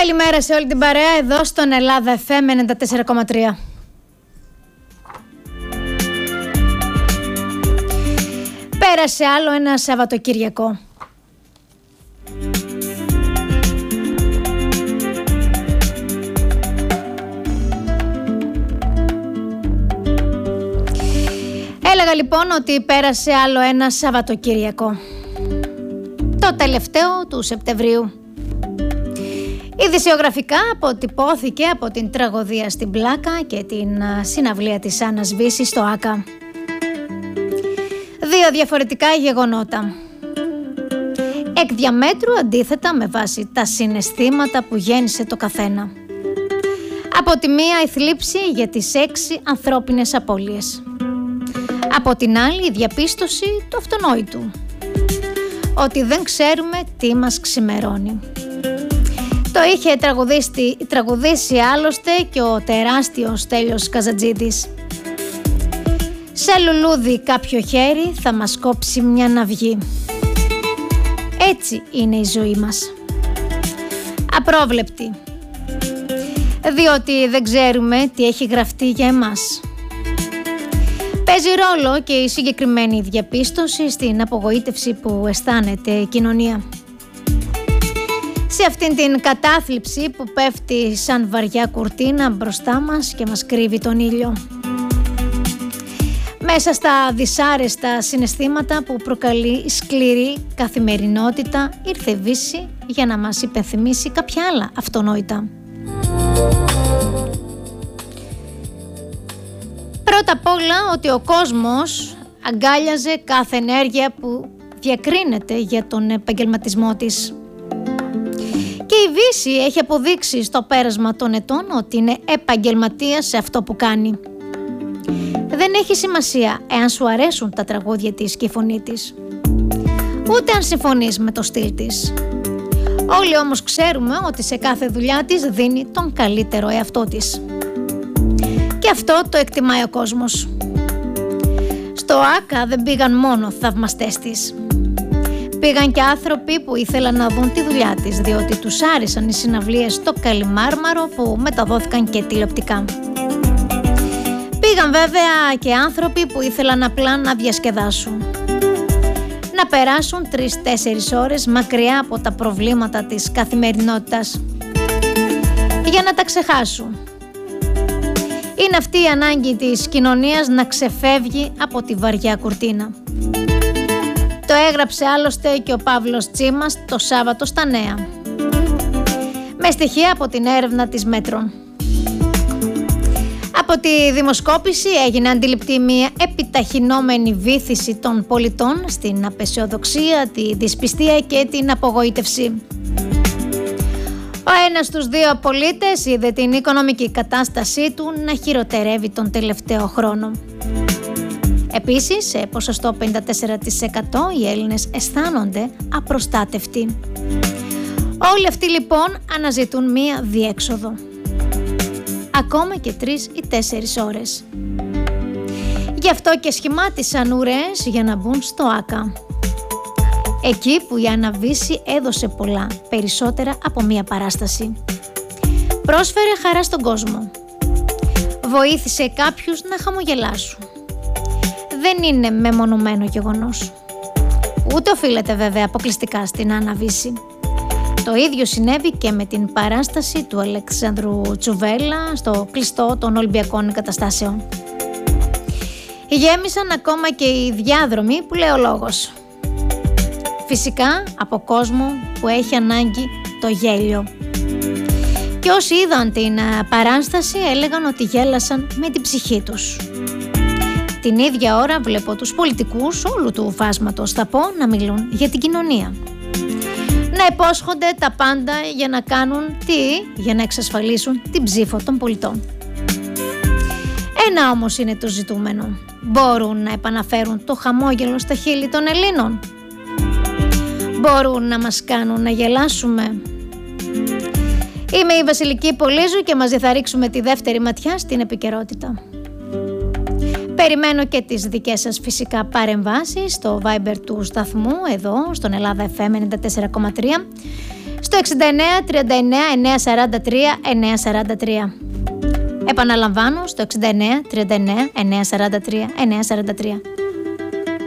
Καλημέρα σε όλη την παρέα εδώ στον Ελλάδα FM 94,3. Πέρασε άλλο ένα Σαββατοκύριακο. Έλεγα λοιπόν ότι πέρασε άλλο ένα Σαββατοκύριακο. Το τελευταίο του Σεπτεμβρίου. Ειδησιογραφικά αποτυπώθηκε από την τραγωδία στην Πλάκα και την συναυλία της Άννας Βύση στο ΆΚΑ. Δύο διαφορετικά γεγονότα. Εκ διαμέτρου αντίθετα με βάση τα συναισθήματα που γέννησε το καθένα. Από τη μία η θλίψη για τις 6 ανθρώπινες απώλειες. Από την άλλη η διαπίστωση του αυτονόητου. Ότι δεν ξέρουμε τι μας ξημερώνει. Το είχε τραγουδήσει άλλωστε και ο τεράστιος Στέλιος Καζατζίδης. Σε λουλούδι κάποιο χέρι θα μας κόψει μια ναυγή. Έτσι είναι η ζωή μας. Απρόβλεπτη. Διότι δεν ξέρουμε τι έχει γραφτεί για εμάς. Παίζει ρόλο και η συγκεκριμένη διαπίστωση στην απογοήτευση που αισθάνεται η κοινωνία. Σε αυτήν την κατάθλιψη που πέφτει σαν βαριά κουρτίνα μπροστά μας και μας κρύβει τον ήλιο. Μέσα στα δυσάρεστα συναισθήματα που προκαλεί σκληρή καθημερινότητα ήρθε η Βύση για να μας υπενθυμίσει κάποια άλλα αυτονόητα. Πρώτα απ' όλα ότι ο κόσμος αγκάλιαζε κάθε ενέργεια που διακρίνεται για τον επαγγελματισμό της. Και η Βύση έχει αποδείξει στο πέρασμα των ετών ότι είναι επαγγελματίας σε αυτό που κάνει. Δεν έχει σημασία εάν σου αρέσουν τα τραγούδια της και η φωνή της. Ούτε αν συμφωνείς με το στυλ της. Όλοι όμως ξέρουμε ότι σε κάθε δουλειά της δίνει τον καλύτερο εαυτό της. Και αυτό το εκτιμάει ο κόσμος. Στο ΆΚΑ δεν πήγαν μόνο θαυμαστές της. Πήγαν και άνθρωποι που ήθελαν να δουν τη δουλειά της, διότι τους άρεσαν οι συναυλίες στο Καλιμάρμαρο που μεταδόθηκαν και τηλεοπτικά. Πήγαν βέβαια και άνθρωποι που ήθελαν απλά να διασκεδάσουν. Να περάσουν 3-4 ώρες μακριά από τα προβλήματα της καθημερινότητας. Για να τα ξεχάσουν. Είναι αυτή η ανάγκη της κοινωνίας να ξεφεύγει από τη βαριά κουρτίνα. Το έγραψε άλλωστε και ο Παύλος Τσίμας το Σάββατο στα Νέα. Με στοιχεία από την έρευνα της Μέτρων. Από τη δημοσκόπηση έγινε αντιληπτή μια επιταχυνόμενη βύθιση των πολιτών στην απαισιοδοξία, τη δυσπιστία και την απογοήτευση. Ο ένας στους δύο πολίτες είδε την οικονομική κατάστασή του να χειροτερεύει τον τελευταίο χρόνο. Επίσης, σε ποσοστό 54% οι Έλληνες αισθάνονται απροστάτευτοι. Όλοι αυτοί λοιπόν αναζητούν μία διέξοδο. Ακόμα και 3 ή 4 ώρες. Γι' αυτό και σχημάτισαν ουρές για να μπουν στο ΆΚΑ. Εκεί που η Άννα Βύση έδωσε πολλά, περισσότερα από μία παράσταση. Πρόσφερε χαρά στον κόσμο. Βοήθησε κάποιους να χαμογελάσουν. Δεν είναι μεμονωμένο γεγονός. Ούτε οφείλεται βέβαια αποκλειστικά στην Άννα Βύση. Το ίδιο συνέβη και με την παράσταση του Αλεξάνδρου Τσουβέλλα στο κλειστό των Ολυμπιακών Εγκαταστάσεων. Γέμισαν ακόμα και οι διάδρομοι που λέει ο λόγος. Φυσικά από κόσμο που έχει ανάγκη το γέλιο. Και όσοι είδαν την παράσταση έλεγαν ότι γέλασαν με την ψυχή τους. Την ίδια ώρα βλέπω τους πολιτικούς όλου του φάσματος, θα πω, να μιλούν για την κοινωνία. Να υπόσχονται τα πάντα για να κάνουν για να εξασφαλίσουν την ψήφο των πολιτών. Ένα όμως είναι το ζητούμενο. Μπορούν να επαναφέρουν το χαμόγελο στα χείλη των Ελλήνων? Μπορούν να μας κάνουν να γελάσουμε? Είμαι η Βασιλική Πολύζου και μαζί θα ρίξουμε τη δεύτερη ματιά στην επικαιρότητα. Περιμένω και τις δικές σας φυσικά παρεμβάσεις στο Viber του σταθμού εδώ στον Ελλάδα FM 94,3 στο 69 39 943 943. Επαναλαμβάνω, στο 69 39 943 943.